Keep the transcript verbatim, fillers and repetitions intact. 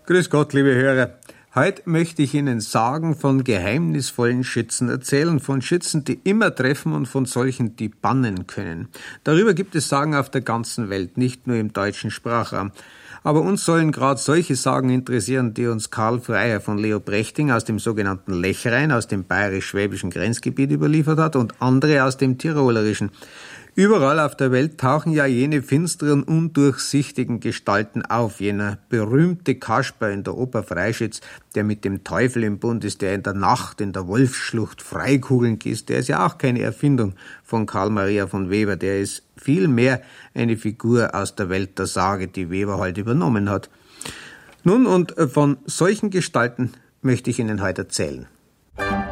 Grüß Gott, liebe Hörer. Heute möchte ich Ihnen Sagen von geheimnisvollen Schützen erzählen, von Schützen, die immer treffen und von solchen, die bannen können. Darüber gibt es Sagen auf der ganzen Welt, nicht nur im deutschen Sprachraum. Aber uns sollen gerade solche Sagen interessieren, die uns Karl Freier von Leobrechting aus dem sogenannten Lechrein, aus dem bayerisch-schwäbischen Grenzgebiet überliefert hat und andere aus dem tirolerischen. Überall auf der Welt tauchen ja jene finsteren, undurchsichtigen Gestalten auf. Jener berühmte Kasper in der Oper Freischütz, der mit dem Teufel im Bund ist, der in der Nacht in der Wolfsschlucht Freikugeln gießt, der ist ja auch keine Erfindung von Karl Maria von Weber. Der ist vielmehr eine Figur aus der Welt der Sage, die Weber halt übernommen hat. Nun, und von solchen Gestalten möchte ich Ihnen heute erzählen.